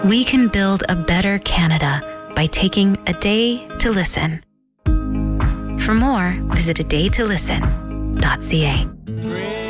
We can build a better Canada by taking a day to listen. For more, visit adaytolisten.ca.